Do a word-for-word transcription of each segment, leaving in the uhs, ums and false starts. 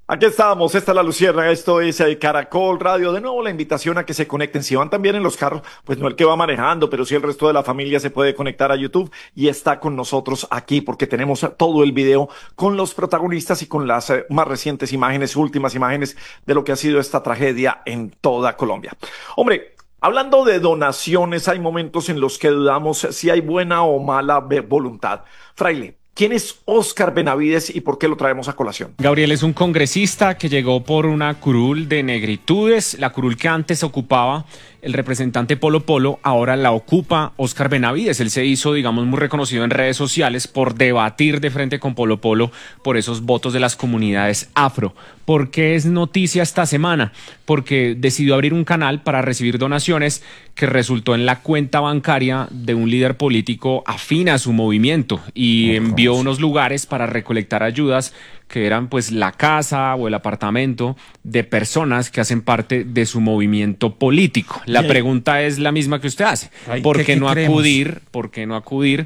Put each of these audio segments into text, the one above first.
Aquí estamos, esta es La Luciérnaga, esto es eh, Caracol Radio. De nuevo la invitación a que se conecten. Si van también en los carros, pues no el que va manejando, pero sí el resto de la familia se puede conectar a YouTube y está con nosotros aquí porque tenemos todo el video con los protagonistas y con las eh, más recientes imágenes, últimas imágenes de lo que ha sido esta tragedia en toda Colombia. Hombre, hablando de donaciones, hay momentos en los que dudamos si hay buena o mala voluntad. Fraile, ¿quién es Óscar Benavides y por qué lo traemos a colación? Gabriel es un congresista que llegó por una curul de negritudes, la curul que antes ocupaba el representante Polo Polo, ahora la ocupa Óscar Benavides. Él se hizo, digamos, muy reconocido en redes sociales por debatir de frente con Polo Polo por esos votos de las comunidades afro. ¿Por qué es noticia esta semana? Porque decidió abrir un canal para recibir donaciones que resultó en la cuenta bancaria de un líder político afín a su movimiento y envió unos lugares para recolectar ayudas que eran pues la casa o el apartamento de personas que hacen parte de su movimiento político. La pregunta es la misma que usted hace. Ay, ¿Por ¿qué- qué qué no creemos? acudir? ¿Por qué no acudir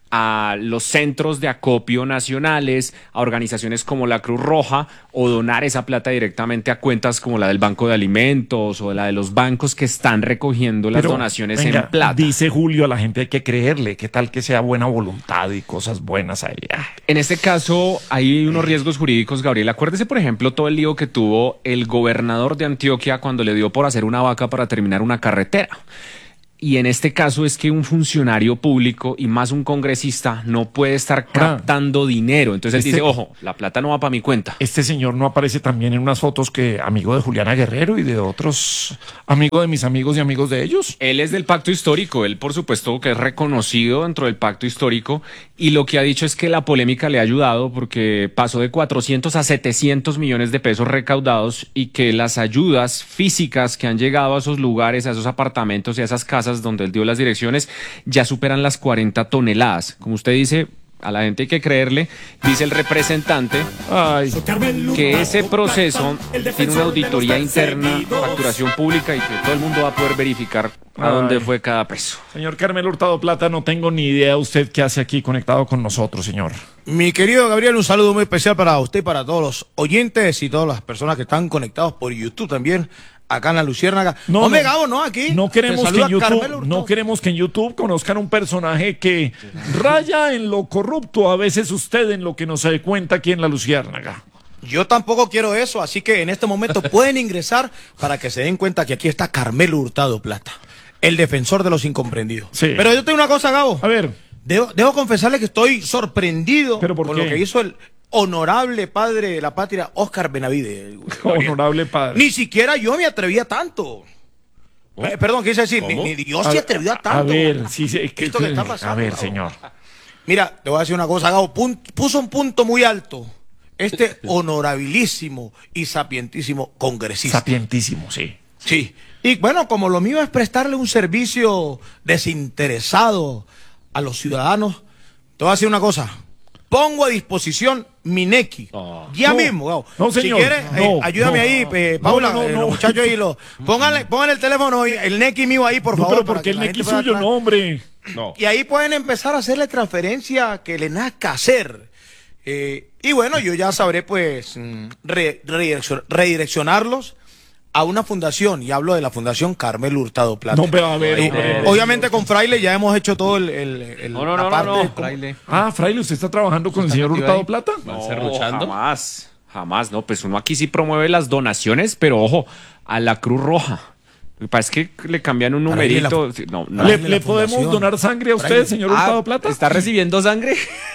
a los centros de acopio nacionales, a organizaciones como la Cruz Roja, o donar esa plata directamente a cuentas como la del Banco de Alimentos o la de los bancos que están recogiendo las Pero, donaciones venga, en plata? Dice Julio, a la gente hay que creerle. ¿Qué tal que sea buena voluntad y cosas buenas ahí? Ah, En este caso hay unos riesgos jurídicos, Gabriel. Acuérdese, por ejemplo, todo el lío que tuvo el gobernador de Antioquia cuando le dio por hacer una vaca para terminar una carretera. Y en este caso es que un funcionario público y más un congresista no puede estar Ahora, captando dinero. Entonces él este- dice, ojo, la plata no va para mi cuenta. Este señor no aparece también en unas fotos que amigo de Juliana Guerrero y de otros amigos de mis amigos y amigos de ellos. Él es del pacto histórico, él por supuesto que es reconocido dentro del pacto histórico y lo que ha dicho es que la polémica le ha ayudado porque pasó de cuatrocientos a setecientos millones de pesos recaudados y que las ayudas físicas que han llegado a esos lugares, a esos apartamentos y a esas casas donde él dio las direcciones ya superan las cuarenta toneladas. Como usted dice, a la gente hay que creerle, dice el representante Ay, que ese proceso tiene una auditoría interna, facturación pública y que todo el mundo va a poder verificar a Ay. dónde fue cada peso. señor Carmelo Hurtado Plata, no tengo ni idea usted qué hace aquí conectado con nosotros, señor. Mi querido Gabriel, un saludo muy especial para usted y para todos los oyentes y todas las personas que están conectados por YouTube también, acá en La Luciérnaga. No, Hombre, no. Gabo, no, aquí. No queremos, Te que en saluda Carmelo YouTube, Hurtado. no queremos que en YouTube conozcan un personaje que raya en lo corrupto, a veces usted en lo que nos se cuenta aquí en La Luciérnaga. Yo tampoco quiero eso, así que en este momento pueden ingresar para que se den cuenta que aquí está Carmelo Hurtado Plata, el defensor de los incomprendidos. Sí. Pero yo tengo una cosa, Gabo. A ver, Debo, debo confesarle que estoy sorprendido ¿Pero por con qué? lo que hizo el honorable padre de la patria, Óscar Benavides. honorable padre. Ni siquiera yo me atrevía tanto. Eh, perdón, quise decir, ni, ni Dios se atrevió a tanto. A ver, sí, sí, que- Esto que está pasando, a ver, Gabo. señor. Mira, te voy a decir una cosa, Gabo. Pun- puso un punto muy alto este honorabilísimo y sapientísimo congresista. Sapientísimo, sí. Sí. Y bueno, como lo mío es prestarle un servicio desinteresado a los ciudadanos, te voy a decir una cosa. Pongo a disposición mi Nequi. Ya No, mismo, Gabo. no, señor, Si quieres, no, eh, ayúdame no. ahí, eh, No, Paula, no, no, eh, no. los muchachos ahí. Lo, pónganle, pónganle el teléfono, y el Nequi mío ahí, por No, favor. pero para porque que el la Nequi gente pueda suyo, tra- no, hombre. Y ahí pueden empezar a hacerle transferencia que le nazca hacer. Eh, y bueno, yo ya sabré, pues, mm, re- redireccion- redireccionarlos a una fundación. Y hablo de la Fundación Carmelo Hurtado Plata. No, pero a ver, Eh, hombre. obviamente con Fraile ya hemos hecho todo el... el, el- No, no, la no, parte no, de no, cómo- fraile. Ah, Fraile, ¿usted está trabajando con el señor metido Hurtado ahí? Plata? No, jamás, jamás, no, pues uno aquí sí promueve las donaciones, pero ojo, a la Cruz Roja. Lo que pasa es que le cambian un Para irle la- numerito. sí, No, no. ¿Le, la le podemos fundación. donar sangre a usted, Fraile. señor Ah, Hurtado Plata? ¿está recibiendo sangre?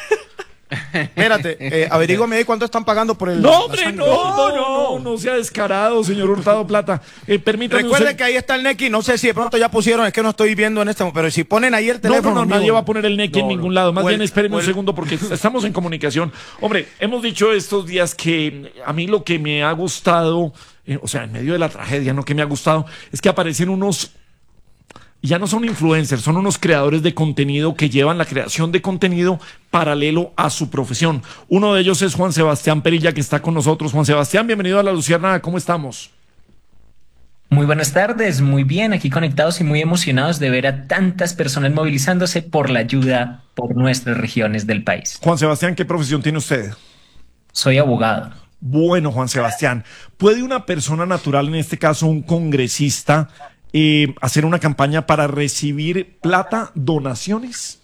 Espérate, eh, averígame ahí cuánto están pagando por el... No, la hombre, sangre. no, no, no, no sea descarado, señor Hurtado Plata. Eh, permítame Recuerde usted- que ahí está el Nequi, no sé si de pronto ya pusieron, es que no estoy viendo en este momento, pero si ponen ahí el No, teléfono... no, no, mío- nadie va a poner el Nequi en No, ningún no. lado. Más O el- bien espérenme o un el- segundo porque estamos en comunicación. Hombre, hemos dicho estos días que a mí lo que me ha gustado, eh, o sea, en medio de la tragedia, no que me ha gustado, es que aparecen unos... Y ya no son influencers, son unos creadores de contenido que llevan la creación de contenido paralelo a su profesión. Uno de ellos es Juan Sebastián Perilla, que está con nosotros. Juan Sebastián, bienvenido a La Luciérnaga, ¿cómo estamos? Muy buenas tardes, muy bien, aquí conectados y muy emocionados de ver a tantas personas movilizándose por la ayuda por nuestras regiones del país. Juan Sebastián, ¿qué profesión tiene usted? Soy abogado. Bueno, Juan Sebastián, ¿puede una persona natural, en este caso un congresista, eh, hacer una campaña para recibir plata, donaciones?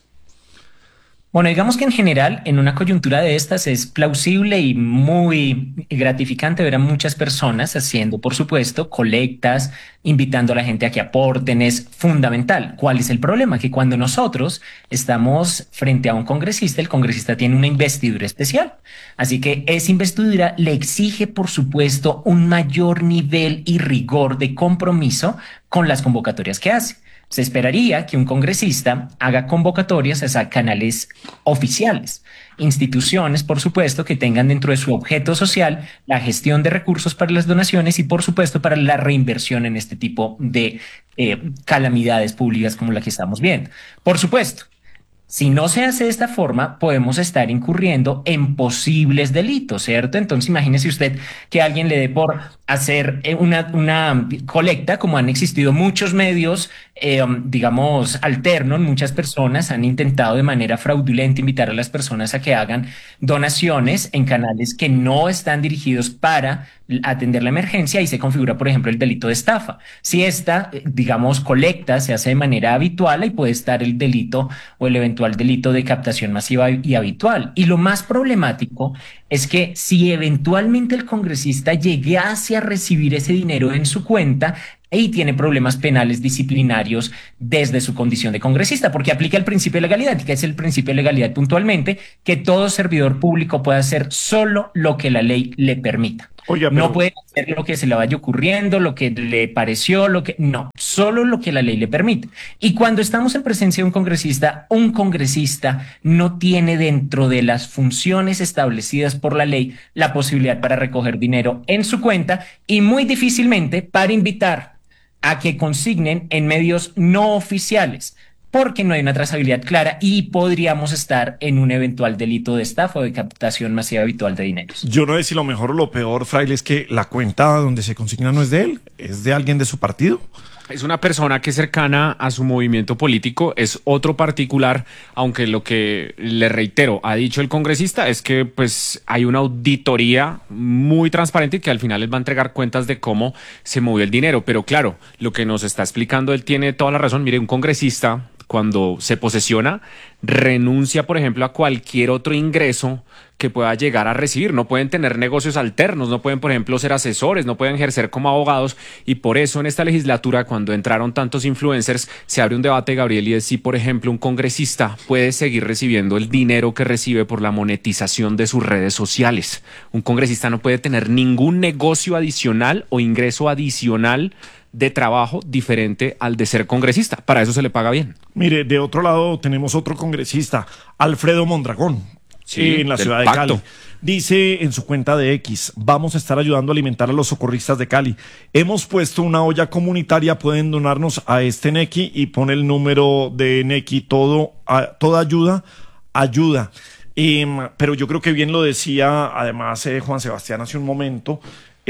Bueno, digamos que en general, en una coyuntura de estas es plausible y muy gratificante ver a muchas personas haciendo, por supuesto, colectas, invitando a la gente a que aporten. Es fundamental. ¿Cuál es el problema? Que cuando nosotros estamos frente a un congresista, el congresista tiene una investidura especial. Así que esa investidura le exige, por supuesto, un mayor nivel y rigor de compromiso con las convocatorias que hace. Se esperaría que un congresista haga convocatorias a canales oficiales, instituciones, por supuesto, que tengan dentro de su objeto social la gestión de recursos para las donaciones y, por supuesto, para la reinversión en este tipo de eh, calamidades públicas como la que estamos viendo. Por supuesto, si no se hace de esta forma, podemos estar incurriendo en posibles delitos, ¿cierto? Entonces, imagínese usted que alguien le dé por hacer una, una colecta, como han existido muchos medios, eh, digamos, alternos. Muchas personas han intentado de manera fraudulenta invitar a las personas a que hagan donaciones en canales que no están dirigidos para atender la emergencia y se configura, por ejemplo, el delito de estafa. Si esta, digamos, colecta se hace de manera habitual, ahí puede estar el delito o el eventual delito de captación masiva y habitual. Y lo más problemático es que si eventualmente el congresista llegase a recibir ese dinero en su cuenta, ahí tiene problemas penales disciplinarios desde su condición de congresista, porque aplica el principio de legalidad, que es el principio de legalidad puntualmente, que todo servidor público puede hacer solo lo que la ley le permita. Oye, pero... No puede hacer lo que se le vaya ocurriendo, lo que le pareció, lo que... No, solo lo que la ley le permite. Y cuando estamos en presencia de un congresista, un congresista no tiene dentro de las funciones establecidas por la ley la posibilidad para recoger dinero en su cuenta y muy difícilmente para invitar a que consignen en medios no oficiales, porque no hay una trazabilidad clara y podríamos estar en un eventual delito de estafa o de captación masiva habitual de dineros. Yo no sé si lo mejor o lo peor, Fraile, es que la cuenta donde se consigna no es de él, es de alguien de su partido. Es una persona que es cercana a su movimiento político, es otro particular, aunque lo que le reitero, ha dicho el congresista es que pues hay una auditoría muy transparente y que al final les va a entregar cuentas de cómo se movió el dinero. Pero claro, lo que nos está explicando él tiene toda la razón. Mire, un congresista cuando se posesiona renuncia, por ejemplo, a cualquier otro ingreso que pueda llegar a recibir. No pueden tener negocios alternos, no pueden, por ejemplo, ser asesores, no pueden ejercer como abogados, y por eso en esta legislatura, cuando entraron tantos influencers, se abre un debate, Gabriel, y es si, por ejemplo, un congresista puede seguir recibiendo el dinero que recibe por la monetización de sus redes sociales. Un congresista no puede tener ningún negocio adicional o ingreso adicional de trabajo diferente al de ser congresista. Para eso se le paga bien. Mire, de otro lado tenemos otro congresista, Alfredo Mondragón, sí, en la ciudad de Cali. Dice en su cuenta de X: vamos a estar ayudando a alimentar a los socorristas de Cali. Hemos puesto una olla comunitaria, pueden donarnos a este Nequi, y pone el número de Nequi, todo, a, toda ayuda, ayuda. Eh, pero yo creo que bien lo decía además eh, Juan Sebastián hace un momento,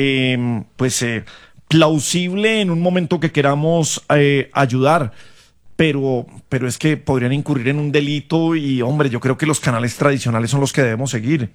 eh, pues... Eh, plausible en un momento que queramos eh, ayudar, pero, pero es que podrían incurrir en un delito y, hombre, yo creo que los canales tradicionales son los que debemos seguir.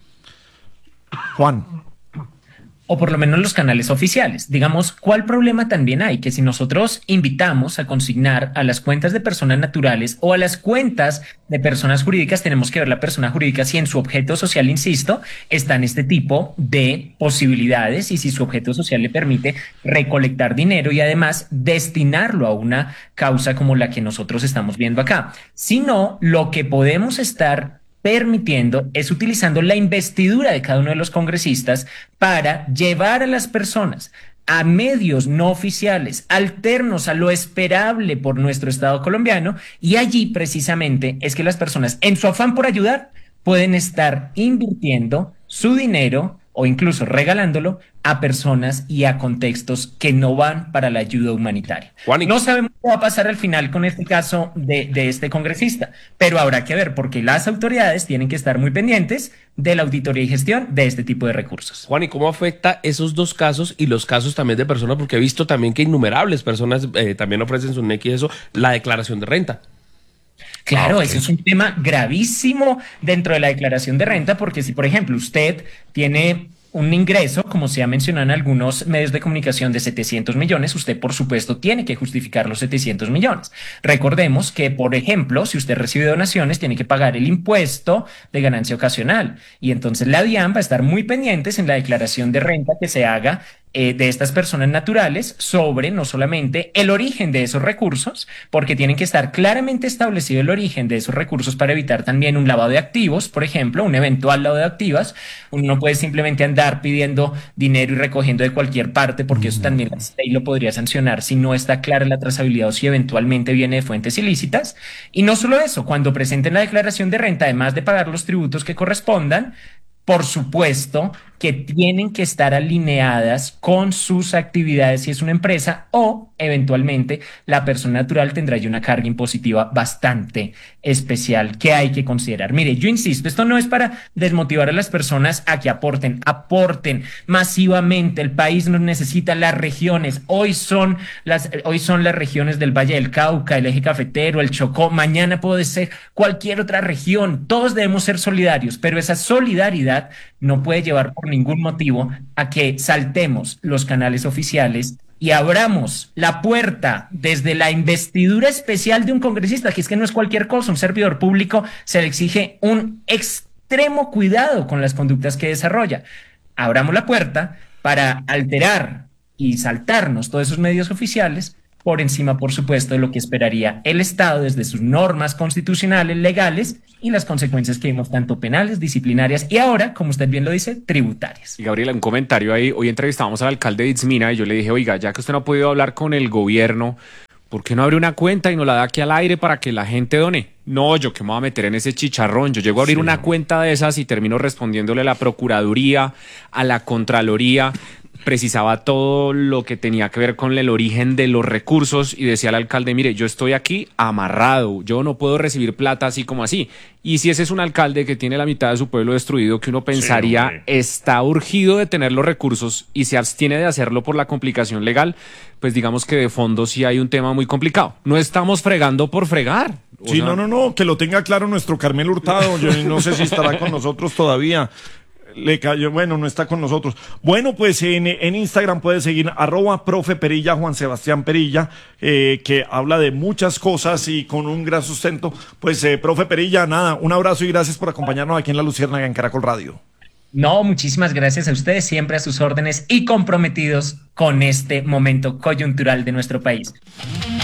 Juan. O por lo menos los canales oficiales. Digamos, ¿cuál problema también hay? Que si nosotros invitamos a consignar a las cuentas de personas naturales o a las cuentas de personas jurídicas, tenemos que ver la persona jurídica si en su objeto social, insisto, están este tipo de posibilidades y si su objeto social le permite recolectar dinero y además destinarlo a una causa como la que nosotros estamos viendo acá. Si no, lo que podemos estar permitiendo es utilizando la investidura de cada uno de los congresistas para llevar a las personas a medios no oficiales, alternos a lo esperable por nuestro Estado colombiano, y allí precisamente es que las personas, en su afán por ayudar, pueden estar invirtiendo su dinero o incluso regalándolo a personas y a contextos que no van para la ayuda humanitaria. Juan, no sabemos qué va a pasar al final con este caso de, de este congresista, pero habrá que ver, porque las autoridades tienen que estar muy pendientes de la auditoría y gestión de este tipo de recursos. Juan, ¿y cómo afecta esos dos casos y los casos también de personas? Porque he visto también que innumerables personas eh, también ofrecen su Nequi y eso, la declaración de renta. Claro, okay. Ese es un tema gravísimo dentro de la declaración de renta, porque si, por ejemplo, usted tiene un ingreso, como se ha mencionado en algunos medios de comunicación, de setecientos millones, usted por supuesto tiene que justificar los setecientos millones. Recordemos que, por ejemplo, si usted recibe donaciones, tiene que pagar el impuesto de ganancia ocasional. Y entonces la DIAN va a estar muy pendientes en la declaración de renta que se haga eh, de estas personas naturales sobre no solamente el origen de esos recursos, porque tienen que estar claramente establecido el origen de esos recursos para evitar también un lavado de activos, por ejemplo, un eventual lavado de activos. Uno no puede simplemente andar pidiendo dinero y recogiendo de cualquier parte, porque eso también la ley lo podría sancionar si no está clara la trazabilidad o si eventualmente viene de fuentes ilícitas. Y no solo eso, cuando presenten la declaración de renta, además de pagar los tributos que correspondan, por supuesto que tienen que estar alineadas con sus actividades si es una empresa, o eventualmente la persona natural tendrá ya una carga impositiva bastante especial que hay que considerar. Mire, yo insisto, esto no es para desmotivar a las personas a que aporten, aporten masivamente. El país nos necesita, las regiones. Hoy son las, hoy son las regiones del Valle del Cauca, el Eje Cafetero, el Chocó. Mañana puede ser cualquier otra región. Todos debemos ser solidarios, pero esa solidaridad no puede llevar por ningún motivo a que saltemos los canales oficiales y abramos la puerta desde la investidura especial de un congresista, que es que no es cualquier cosa. Un servidor público se le exige un extremo cuidado con las conductas que desarrolla. Abramos la puerta para alterar y saltarnos todos esos medios oficiales, por encima, por supuesto, de lo que esperaría el Estado desde sus normas constitucionales, legales, y las consecuencias que vimos tanto penales, disciplinarias y ahora, como usted bien lo dice, tributarias. Y Gabriela, un comentario ahí. Hoy entrevistamos al alcalde de Itzmina y yo le dije, oiga, ya que usted no ha podido hablar con el gobierno, ¿por qué no abre una cuenta y nos la da aquí al aire para que la gente done? No, yo que me voy a meter en ese chicharrón. Yo llego a abrir sí. una cuenta de esas y termino respondiéndole a la Procuraduría, a la Contraloría. Precisaba todo lo que tenía que ver con el origen de los recursos y decía al alcalde, mire, yo estoy aquí amarrado, yo no puedo recibir plata así como así. Y si ese es un alcalde que tiene la mitad de su pueblo destruido, que uno pensaría sí, está urgido de tener los recursos y se abstiene de hacerlo por la complicación legal, pues digamos que de fondo sí hay un tema muy complicado. No estamos fregando por fregar. O sí, sea... no, no, no, que lo tenga claro nuestro Carmelo Hurtado, yo no sé si estará con nosotros todavía. Le cayó, bueno, no está con nosotros. Bueno, pues en, en Instagram puede seguir arroba profe Perilla, Juan Sebastián Perilla, eh, que habla de muchas cosas y con un gran sustento. Pues, eh, profe Perilla, nada, un abrazo y gracias por acompañarnos aquí en La Luciérnaga en Caracol Radio. No, muchísimas gracias a ustedes, siempre a sus órdenes y comprometidos con este momento coyuntural de nuestro país.